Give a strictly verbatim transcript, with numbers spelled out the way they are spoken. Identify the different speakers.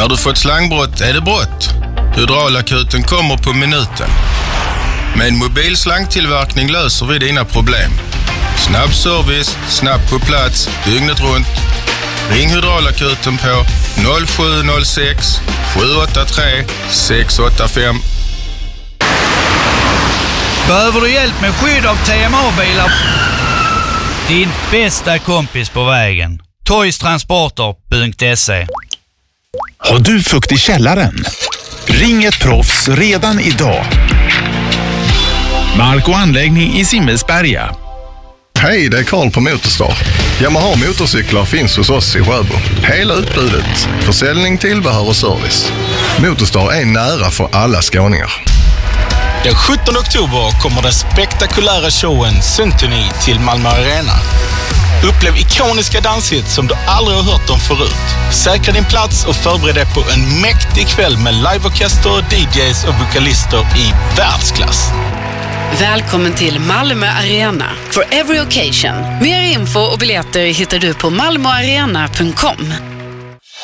Speaker 1: När du fått slangbrott är det brott. Hydraulakuten kommer på minuten. Med en mobil slangtillverkning löser vi dina problem. Snabb service, snabbt på plats, dygnet runt. Ring Hydraulakuten på noll sju noll sex sju åtta tre sex åtta fem.
Speaker 2: Behöver du hjälp med skydd av T M A-bilar? Din bästa kompis på vägen. toys transporter punkt se.
Speaker 3: Har du fukt i källaren? Ring ett proffs redan idag. Mark och anläggning i Simmelsberga.
Speaker 4: Hej, det är Karl på Motorstar. Yamaha motorcyklar finns hos oss i Sjöbo. Hela utbudet. Försäljning, tillbehör och service. Motorstar är nära för alla skåningar.
Speaker 5: Den sjuttonde oktober kommer den spektakulära showen Symphony till Malmö Arena. Upplev ikoniska danshits som du aldrig har hört om förut. Säkra din plats och förbered dig på en mäktig kväll med liveorkester, D Js och vokalister i världsklass.
Speaker 6: Välkommen till Malmö Arena for every occasion. Mer info och biljetter hittar du på malmoarena punkt com.